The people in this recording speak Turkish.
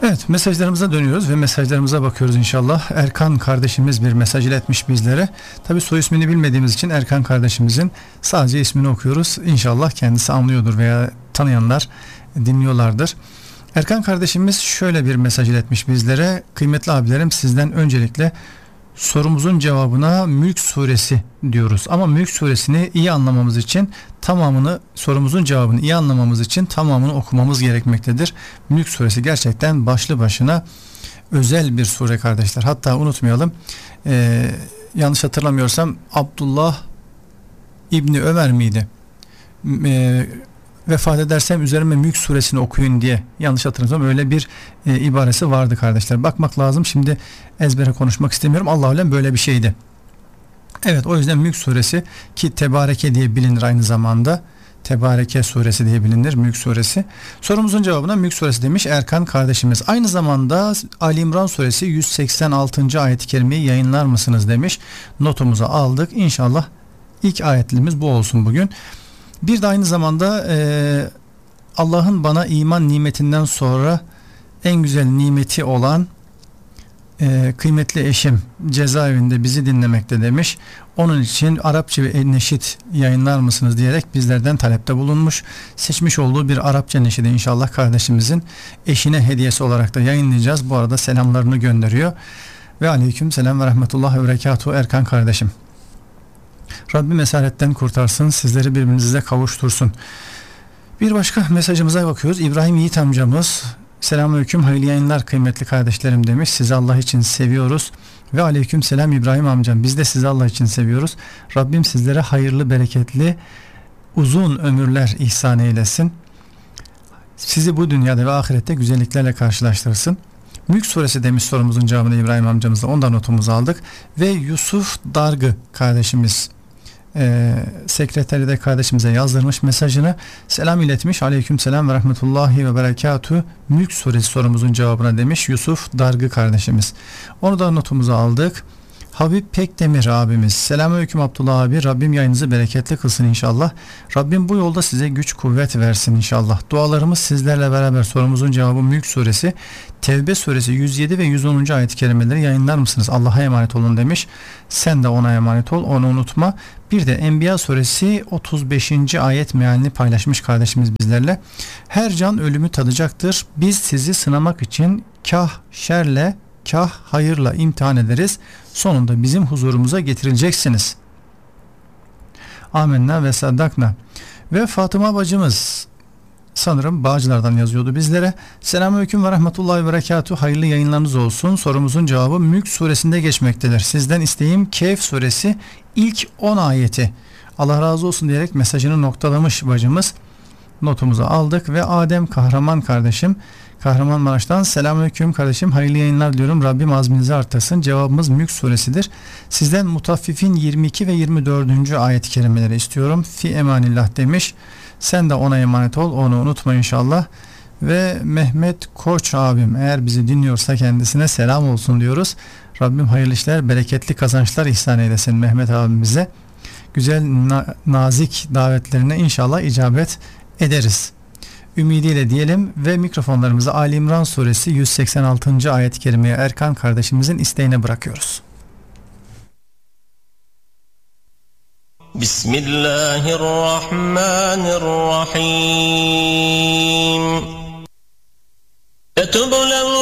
Evet, mesajlarımıza dönüyoruz ve mesajlarımıza bakıyoruz inşallah. Erkan kardeşimiz bir mesaj iletmiş bizlere. Tabii soy ismini bilmediğimiz için Erkan kardeşimizin sadece ismini okuyoruz. İnşallah kendisi anlıyordur veya tanıyanlar dinliyorlardır. Erkan kardeşimiz şöyle bir mesaj iletmiş bizlere. Kıymetli abilerim, sizden öncelikle sorumuzun cevabına Mülk suresi diyoruz. Ama Mülk suresini iyi anlamamız için sorumuzun cevabını iyi anlamamız için tamamını okumamız gerekmektedir. Mülk suresi gerçekten başlı başına özel bir sure kardeşler. Hatta unutmayalım, yanlış hatırlamıyorsam Abdullah İbni Ömer miydi? Vefat edersem üzerime Mülk suresini okuyun diye, yanlış hatırlamıyorsam öyle bir ibaresi vardı kardeşler. Bakmak lazım, şimdi ezbere konuşmak istemiyorum. Allah alem böyle bir şeydi. Evet, o yüzden Mülk suresi, ki Tebareke diye bilinir aynı zamanda. Tebareke suresi diye bilinir Mülk suresi. Sorumuzun cevabına Mülk suresi demiş Erkan kardeşimiz. Aynı zamanda Ali İmran suresi 186. ayet-i kerimeyi yayınlar mısınız demiş. Notumuza aldık. İnşallah ilk ayetimiz bu olsun bugün. Bir de aynı zamanda Allah'ın bana iman nimetinden sonra en güzel nimeti olan kıymetli eşim cezaevinde bizi dinlemekte demiş. Onun için Arapça ve neşit yayınlar mısınız diyerek bizlerden talepte bulunmuş. Seçmiş olduğu bir Arapça neşidi inşallah kardeşimizin eşine hediyesi olarak da yayınlayacağız. Bu arada selamlarını gönderiyor. Ve aleyküm selam ve rahmetullah ve berekatuhu Erkan kardeşim. Rabbim esaretten kurtarsın, sizleri birbirinize kavuştursun. Bir başka mesajımıza bakıyoruz. İbrahim Yiğit amcamız, selamünaleyküm, hayırlı yayınlar kıymetli kardeşlerim demiş. Sizi Allah için seviyoruz. Ve aleyküm selam İbrahim amcam, biz de sizi Allah için seviyoruz. Rabbim sizlere hayırlı, bereketli, uzun ömürler ihsan eylesin. Sizi bu dünyada ve ahirette güzelliklerle karşılaştırsın. Mülk suresi demiş sorumuzun cevabını İbrahim amcamızla, ondan notumuzu aldık. Ve Yusuf Dargı kardeşimiz, sekreteri de kardeşimize yazdırmış mesajını, selam iletmiş. Aleyküm selam ve rahmetullahi ve berekatuhu Mülk suresi sorumuzun cevabına demiş Yusuf Dargı kardeşimiz. Onu da notumuza aldık. Habib Pekdemir abimiz, selamünaleyküm Abdullah abi, Rabbim yayınınızı bereketli kılsın inşallah. Rabbim bu yolda size güç kuvvet versin inşallah. Dualarımız sizlerle beraber. Sorumuzun cevabı Mülk suresi. Tevbe suresi 107 ve 110. ayet-i kerimeleri yayınlar mısınız? Allah'a emanet olun demiş. Sen de ona emanet ol, onu unutma. Bir de Enbiya suresi 35. ayet mealini paylaşmış kardeşimiz bizlerle. Her can ölümü tadacaktır. Biz sizi sınamak için kah şerle kah hayırla imtihan ederiz. Sonunda bizim huzurumuza getirileceksiniz. Amenna ve saddakna. Ve Fatıma bacımız, sanırım Bağcılar'dan yazıyordu bizlere. Selamünaleyküm ve rahmetullahi ve berekatuhu. Hayırlı yayınlarınız olsun. Sorumuzun cevabı Mülk suresinde geçmektedir. Sizden isteğim Kehf suresi ilk 10 ayeti. Allah razı olsun diyerek mesajını noktalamış bacımız. Notumuzu aldık. Ve Adem Kahraman kardeşim, Kahramanmaraş'tan, selamünaleyküm kardeşim, hayırlı yayınlar diyorum. Rabbim azminizi artırsın. Cevabımız Mülk suresidir. Sizden Mutaffifin 22 ve 24. ayet-i kerimeleri istiyorum. Fi emanillah demiş. Sen de ona emanet ol, onu unutma inşallah. Ve Mehmet Koç abim, eğer bizi dinliyorsa kendisine selam olsun diyoruz. Rabbim hayırlı işler, bereketli kazançlar ihsan eylesin Mehmet abimize. Güzel nazik davetlerine inşallah icabet ederiz ümidiyle diyelim ve mikrofonlarımızı Ali İmran suresi 186. ayet-i kerimeye Erkan kardeşimizin isteğine bırakıyoruz. Bismillahirrahmanirrahim.